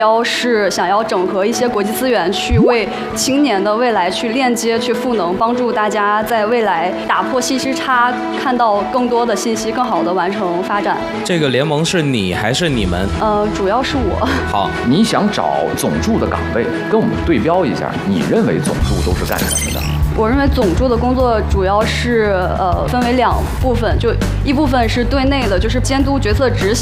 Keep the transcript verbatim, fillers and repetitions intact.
标是想要整合一些国际资源，去为青年的未来去链接、去赋能，帮助大家在未来打破信息差，看到更多的信息，更好的完成发展。 这个联盟是你还是你们？ 呃，主要是我。 好， 你想找总助的岗位，跟我们对标一下，你认为总助都是干什么的？ 我认为总助的工作主要是呃分为两部分，就一部分是对内的，就是监督决策执行。